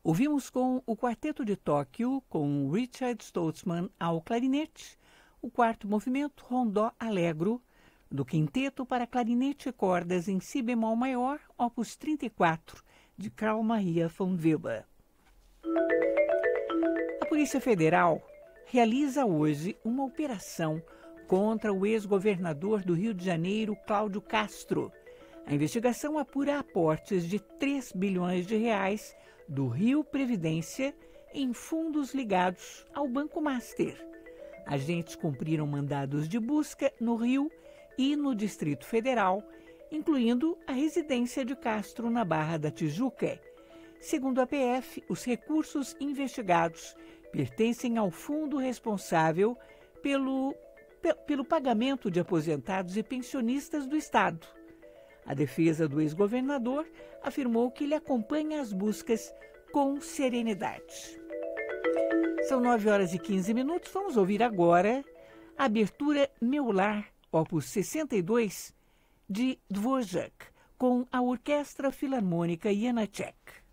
Ouvimos com o Quarteto de Tóquio, com Richard Stoltzman ao clarinete, o quarto movimento Rondó Allegro, do Quinteto para Clarinete e Cordas em Si bemol maior, opus 34, de Carl Maria von Weber. A Polícia Federal realiza hoje uma operação contra o ex-governador do Rio de Janeiro, Cláudio Castro. A investigação apura aportes de 3 bilhões de reais do Rio Previdência em fundos ligados ao Banco Master. Agentes cumpriram mandados de busca no Rio e no Distrito Federal, incluindo a residência de Castro na Barra da Tijuca. Segundo a PF, os recursos investigados pertencem ao fundo responsável pelo pagamento de aposentados e pensionistas do Estado. A defesa do ex-governador afirmou que ele acompanha as buscas com serenidade. São 9h15. Vamos ouvir agora a abertura Meu Lar, opus 62, de Dvořák, com a Orquestra Filarmônica Janáček.